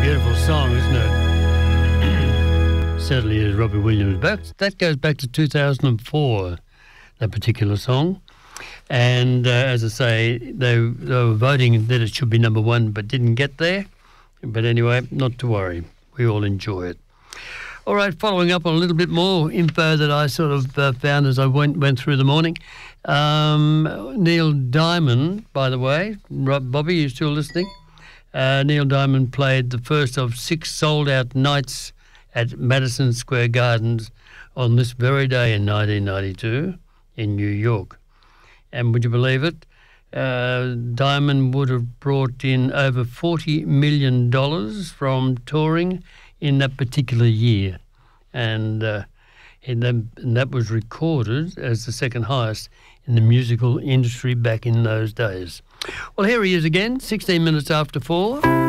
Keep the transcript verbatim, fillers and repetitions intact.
Beautiful song, isn't it? Certainly is Robbie Williams. Back, that goes back to two thousand four, that particular song. And uh, as I say, they, they were voting that it should be number one, but didn't get there. But anyway, not to worry. We all enjoy it. All right, following up on a little bit more info that I sort of uh, found as I went went through the morning. Um, Neil Diamond, by the way, Rob, Bobby, you still listening? Uh, Neil Diamond played the first of six sold-out nights at Madison Square Gardens on this very day in nineteen ninety-two in New York. And would you believe it? Uh, Diamond would have brought in over forty million dollars from touring in that particular year. And, uh, and, then, and that was recorded as the second highest in the musical industry back in those days. Well, here he is again, sixteen minutes after four.